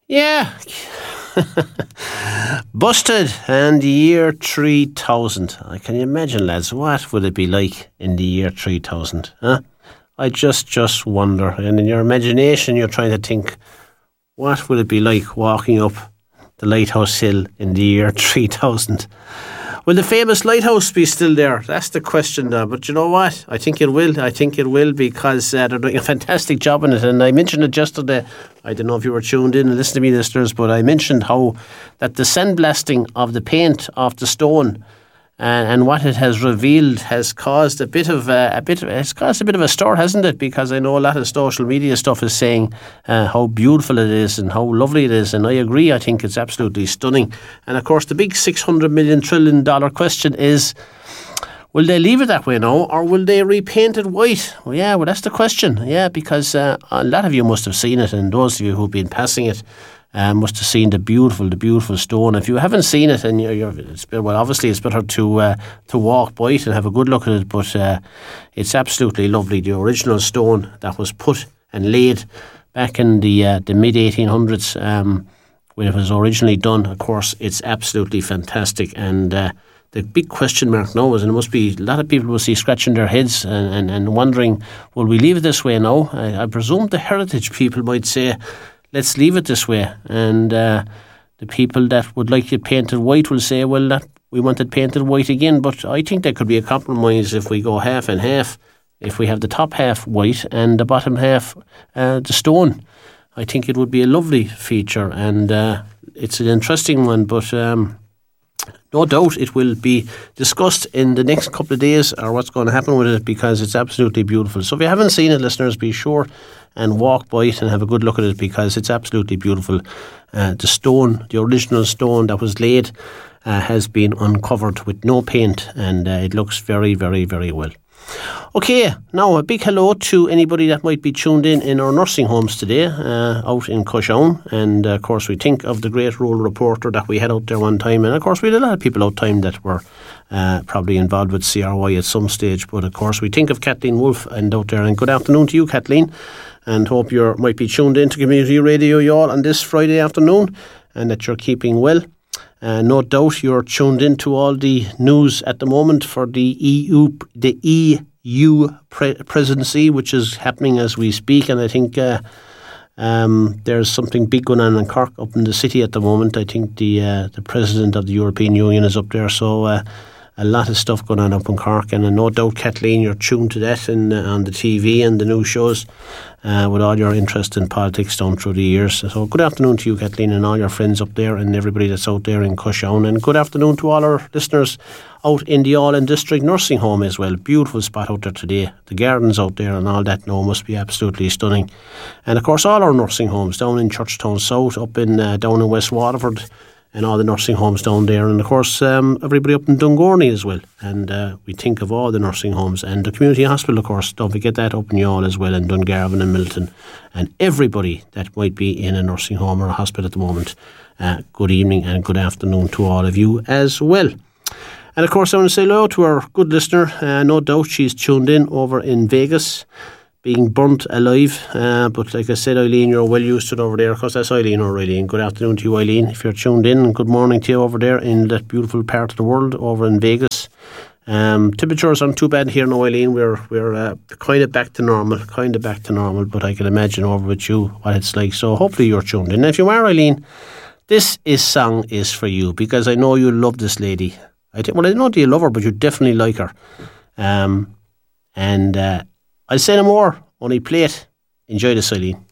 Yeah. Busted and the year 3000. Can you imagine, lads, what would it be like in the year 3000? Huh? I just wonder. And in your imagination, you're trying to think, what would it be like walking up the Lighthouse Hill in the year 3000? Will the famous lighthouse be still there? That's the question now. But you know what? I think it will. I think it will because they're doing a fantastic job in it. And I mentioned it yesterday. I don't know if you were tuned in and listened to me, listeners, but I mentioned how that the sandblasting of the paint off the stone and what it has revealed has caused a bit of a stir, hasn't it? Because I know a lot of social media stuff is saying how beautiful it is and how lovely it is, and I agree. I think it's absolutely stunning. And of course, the big $600 million trillion question is: will they leave it that way now, or will they repaint it white? Well, that's the question. Yeah, because a lot of you must have seen it, and those of you who've been passing it must have seen the beautiful stone. If you haven't seen it, and obviously it's better to walk by it and have a good look at it. But it's absolutely lovely. The original stone that was put and laid back in the mid 1800s, when it was originally done. Of course, it's absolutely fantastic. And the big question mark now is, and it must be a lot of people will see scratching their heads and wondering, will we leave it this way now? I presume the heritage people might say, let's leave it this way. And the people that would like it painted white will say, well, we want it painted white again. But I think there could be a compromise if we go half and half. If we have the top half white and the bottom half the stone, I think it would be a lovely feature. And it's an interesting one, but no doubt it will be discussed in the next couple of days, or what's going to happen with it, because it's absolutely beautiful. So if you haven't seen it, listeners, be sure and walk by it and have a good look at it, because it's absolutely beautiful. The stone, the original stone that was laid, has been uncovered with no paint, and it looks very, very, very well. Okay, now a big hello to anybody that might be tuned in our nursing homes today out in Cushown. And of course we think of the great rural reporter that we had out there one time, and of course we had a lot of people out time that were probably involved with CRY at some stage. But of course we think of Kathleen Wolfe and out there, and good afternoon to you, Kathleen, and hope you might be tuned in to Community Radio, you all, on this Friday afternoon, and that you're keeping well. No doubt you're tuned into all the news at the moment for the EU presidency, which is happening as we speak. And I think there's something big going on in Cork, up in the city at the moment. I think the president of the European Union is up there. So a lot of stuff going on up in Cork. And no doubt, Kathleen, you're tuned to that on the TV and the news shows with all your interest in politics down through the years. So good afternoon to you, Kathleen, and all your friends up there and everybody that's out there in Cushown. And good afternoon to all our listeners out in the All-In District Nursing Home as well. Beautiful spot out there today. The gardens out there and all that now must be absolutely stunning. And of course all our nursing homes down in Churchtown South, up in down in West Waterford, and all the nursing homes down there, and of course everybody up in Dungorney as well. And we think of all the nursing homes and the community hospital, of course, don't forget that, up in Youghal as well, and Dungarvan and Milton, and everybody that might be in a nursing home or a hospital at the moment. Good evening and good afternoon to all of you as well. And of course I want to say hello to our good listener, no doubt she's tuned in over in Vegas, being burnt alive, but like I said, Eileen, you're well used to it over there, because that's Eileen O'Reilly. And good afternoon to you, Eileen, if you're tuned in, and good morning to you over there in that beautiful part of the world over in Vegas. Temperatures aren't too bad here now, Eileen. We're kind of back to normal, but I can imagine over with you what it's like. So hopefully you're tuned in. And if you are, Eileen, this song is for you, because I know you love this lady. I don't know do you love her, but you definitely like her. I'll say no more, only play it. Enjoy this, Eileen.